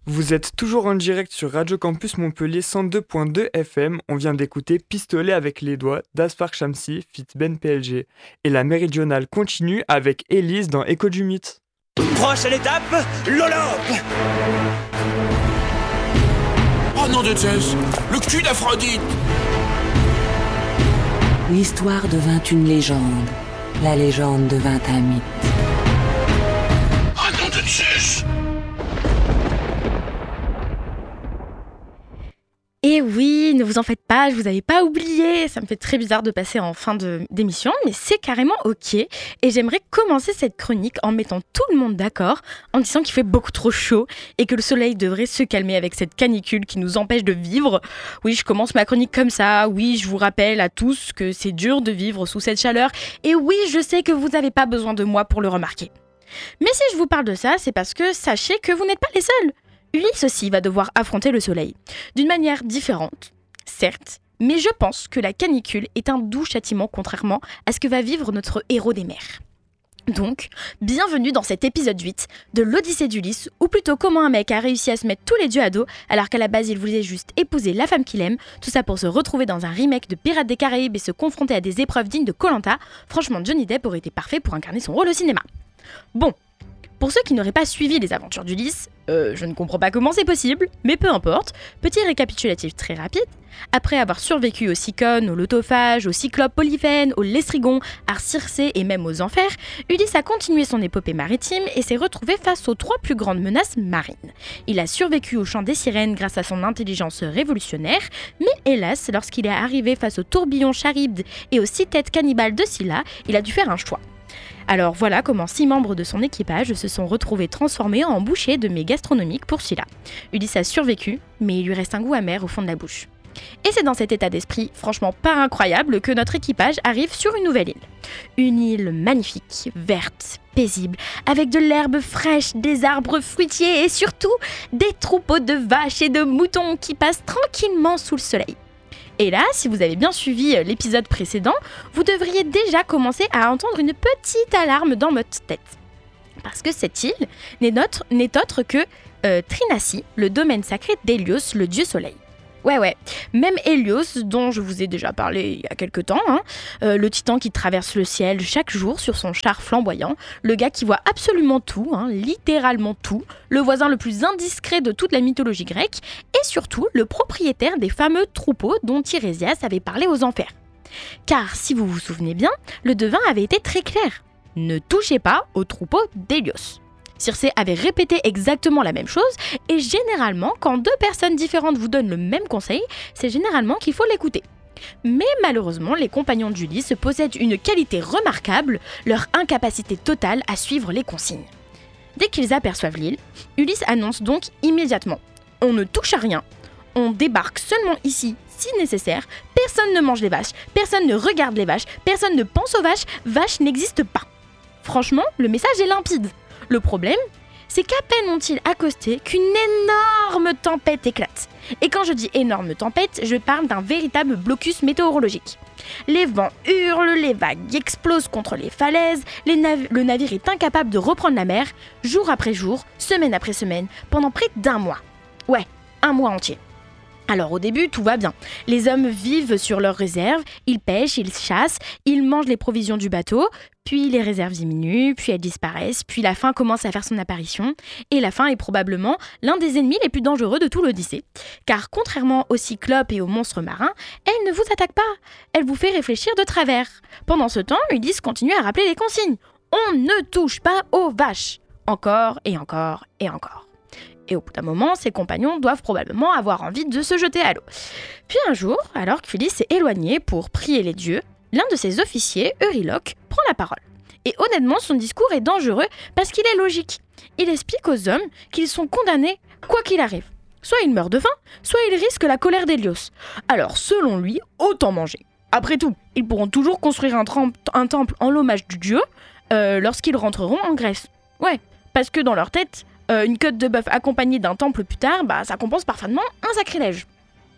Vous êtes toujours en direct sur Radio Campus Montpellier 102.2 FM. On vient d'écouter Pistolet avec les doigts d'Asfar Shamsi, fit Ben PLG. Et la méridionale continue avec Élise dans Écho du Mythe. Prochaine étape, l'Olympe. Oh nom de Zeus, le cul d'Aphrodite. L'histoire devint une légende. La légende devint un mythe. Oh nom de Zeus. Et oui, ne vous en faites pas, je vous avais pas oublié. Ça me fait très bizarre de passer en fin d'émission, mais c'est carrément ok. Et j'aimerais commencer cette chronique en mettant tout le monde d'accord, en disant qu'il fait beaucoup trop chaud et que le soleil devrait se calmer avec cette canicule qui nous empêche de vivre. Oui, je commence ma chronique comme ça. Oui, je vous rappelle à tous que c'est dur de vivre sous cette chaleur. Et oui, je sais que vous n'avez pas besoin de moi pour le remarquer. Mais si je vous parle de ça, c'est parce que sachez que vous n'êtes pas les seuls. Ulysse aussi va devoir affronter le soleil, d'une manière différente, certes, mais je pense que la canicule est un doux châtiment contrairement à ce que va vivre notre héros des mers. Donc, bienvenue dans cet épisode 8 de l'Odyssée d'Ulysse, ou plutôt comment un mec a réussi à se mettre tous les dieux à dos alors qu'à la base il voulait juste épouser la femme qu'il aime, tout ça pour se retrouver dans un remake de Pirates des Caraïbes et se confronter à des épreuves dignes de Koh-Lanta. Franchement, Johnny Depp aurait été parfait pour incarner son rôle au cinéma. Bon. Pour ceux qui n'auraient pas suivi les aventures d'Ulysse, je ne comprends pas comment c'est possible, mais peu importe. Petit récapitulatif très rapide. Après avoir survécu aux Cyclones, aux Lotophages, aux Cyclopes Polyphènes, aux Lestrygons, à Circé et même aux Enfers, Ulysse a continué son épopée maritime et s'est retrouvé face aux 3 plus grandes menaces marines. Il a survécu au chant des sirènes grâce à son intelligence révolutionnaire, mais hélas, lorsqu'il est arrivé face aux tourbillons Charybde et aux 6 têtes cannibales de Scylla, il a dû faire un choix. Alors voilà comment 6 membres de son équipage se sont retrouvés transformés en bouchées de mets gastronomiques pour Scylla. Ulysse a survécu, mais il lui reste un goût amer au fond de la bouche. Et c'est dans cet état d'esprit, franchement pas incroyable, que notre équipage arrive sur une nouvelle île. Une île magnifique, verte, paisible, avec de l'herbe fraîche, des arbres fruitiers et surtout des troupeaux de vaches et de moutons qui passent tranquillement sous le soleil. Et là, si vous avez bien suivi l'épisode précédent, vous devriez déjà commencer à entendre une petite alarme dans votre tête. Parce que cette île n'est autre que Trinassie, le domaine sacré d'Hélios, le dieu soleil. Ouais, même Hélios, dont je vous ai déjà parlé il y a quelques temps, le titan qui traverse le ciel chaque jour sur son char flamboyant, le gars qui voit absolument tout, littéralement tout, le voisin le plus indiscret de toute la mythologie grecque, et surtout le propriétaire des fameux troupeaux dont Tirésias avait parlé aux Enfers. Car si vous vous souvenez bien, le devin avait été très clair. Ne touchez pas aux troupeaux d'Hélios. Circé avait répété exactement la même chose, et généralement, quand 2 personnes différentes vous donnent le même conseil, c'est généralement qu'il faut l'écouter. Mais malheureusement, les compagnons d'Ulysse possèdent une qualité remarquable, leur incapacité totale à suivre les consignes. Dès qu'ils aperçoivent l'île, Ulysse annonce donc immédiatement « On ne touche à rien, on débarque seulement ici si nécessaire, personne ne mange les vaches, personne ne regarde les vaches, personne ne pense aux vaches, vaches n'existent pas. » Franchement, le message est limpide. Le problème, c'est qu'à peine ont-ils accosté qu'une énorme tempête éclate. Et quand je dis énorme tempête, je parle d'un véritable blocus météorologique. Les vents hurlent, les vagues explosent contre les falaises, le navire est incapable de reprendre la mer, jour après jour, semaine après semaine, pendant près d'1 mois. Ouais, 1 mois entier. Alors au début, tout va bien. Les hommes vivent sur leurs réserves, ils pêchent, ils chassent, ils mangent les provisions du bateau, puis les réserves diminuent, puis elles disparaissent, puis la faim commence à faire son apparition. Et la faim est probablement l'un des ennemis les plus dangereux de tout l'Odyssée. Car contrairement aux cyclopes et aux monstres marins, elle ne vous attaque pas, elle vous fait réfléchir de travers. Pendant ce temps, Ulysse continue à rappeler les consignes. On ne touche pas aux vaches. Encore et encore et encore. Et au bout d'un moment, ses compagnons doivent probablement avoir envie de se jeter à l'eau. Puis un jour, alors qu'Ulysse s'est éloigné pour prier les dieux, l'un de ses officiers, Euryloque, prend la parole. Et honnêtement, son discours est dangereux parce qu'il est logique. Il explique aux hommes qu'ils sont condamnés quoi qu'il arrive. Soit ils meurent de faim, soit ils risquent la colère d'Hélios. Alors, selon lui, autant manger. Après tout, ils pourront toujours construire un temple en l'hommage du dieu lorsqu'ils rentreront en Grèce. Ouais, parce que dans leur tête, une côte de bœuf accompagnée d'un temple plus tard, ça compense parfaitement un sacrilège.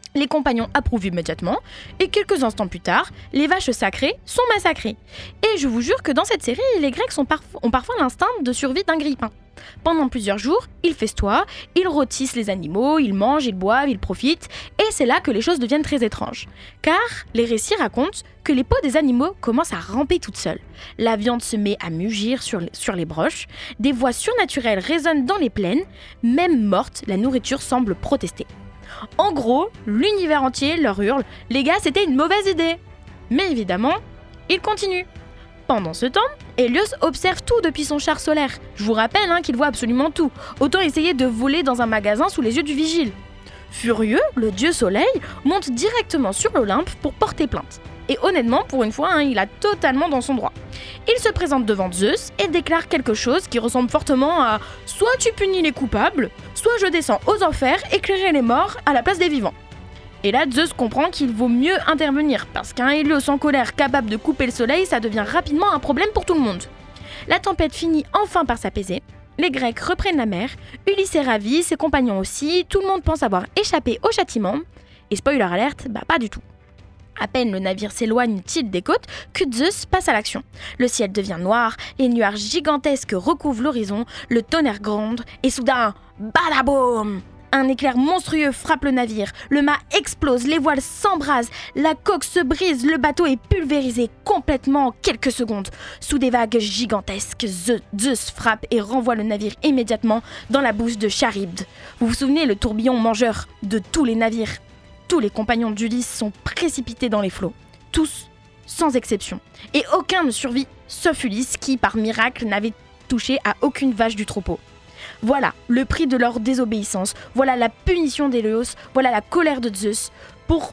Les compagnons approuvent immédiatement, et quelques instants plus tard, les vaches sacrées sont massacrées. Et je vous jure que dans cette série, les Grecs ont parfois l'instinct de survie d'un grille-pain. Pendant plusieurs jours, ils festoient, ils rôtissent les animaux, ils mangent, ils boivent, ils profitent, et c'est là que les choses deviennent très étranges. Car les récits racontent que les peaux des animaux commencent à ramper toutes seules. La viande se met à mugir sur les broches, des voix surnaturelles résonnent dans les plaines, même morte, la nourriture semble protester. En gros, l'univers entier leur hurle « Les gars, c'était une mauvaise idée !» Mais évidemment, ils continuent. Pendant ce temps, Hélios observe tout depuis son char solaire. Je vous rappelle qu'il voit absolument tout. Autant essayer de voler dans un magasin sous les yeux du vigile. Furieux, le dieu soleil monte directement sur l'Olympe pour porter plainte. Et honnêtement, pour une fois, il a totalement dans son droit. Il se présente devant Zeus et déclare quelque chose qui ressemble fortement à « Soit tu punis les coupables, soit je descends aux enfers éclairer les morts à la place des vivants ». Et là, Zeus comprend qu'il vaut mieux intervenir, parce qu'un Hélios en colère capable de couper le soleil, ça devient rapidement un problème pour tout le monde. La tempête finit enfin par s'apaiser, les Grecs reprennent la mer, Ulysse est ravi, ses compagnons aussi, tout le monde pense avoir échappé au châtiment, et spoiler alerte, pas du tout. À peine le navire s'éloigne-t-il des côtes que Zeus passe à l'action. Le ciel devient noir, les nuages gigantesques recouvrent l'horizon, le tonnerre gronde, et soudain, badaboum! Un éclair monstrueux frappe le navire, le mât explose, les voiles s'embrasent, la coque se brise, le bateau est pulvérisé complètement en quelques secondes. Sous des vagues gigantesques, Zeus frappe et renvoie le navire immédiatement dans la bouche de Charybde. Vous vous souvenez, le tourbillon mangeur de tous les navires? Tous les compagnons d'Ulysse sont précipités dans les flots. Tous, sans exception. Et aucun ne survit, sauf Ulysse qui, par miracle, n'avait touché à aucune vache du troupeau. Voilà le prix de leur désobéissance, voilà la punition d'Hélios, voilà la colère de Zeus. Pour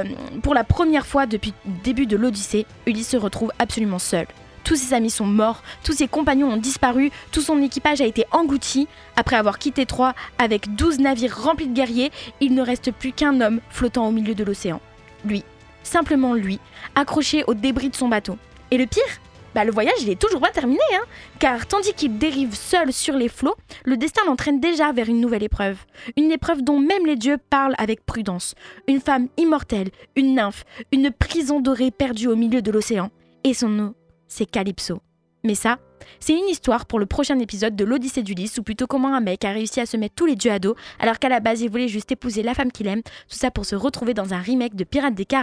la première fois depuis le début de l'Odyssée, Ulysse se retrouve absolument seul. Tous ses amis sont morts, tous ses compagnons ont disparu, tout son équipage a été englouti. Après avoir quitté Troie avec 12 navires remplis de guerriers, il ne reste plus qu'un homme flottant au milieu de l'océan. Lui, simplement lui, accroché aux débris de son bateau. Et le pire ? Le voyage il est toujours pas terminé, car tandis qu'il dérive seul sur les flots, le destin l'entraîne déjà vers une nouvelle épreuve. Une épreuve dont même les dieux parlent avec prudence. Une femme immortelle, une nymphe, une prison dorée perdue au milieu de l'océan. Et son nom, c'est Calypso. Mais ça, c'est une histoire pour le prochain épisode de l'Odyssée d'Ulysse, ou plutôt comment un mec a réussi à se mettre tous les dieux à dos, alors qu'à la base il voulait juste épouser la femme qu'il aime, tout ça pour se retrouver dans un remake de Pirates des Caraïbes.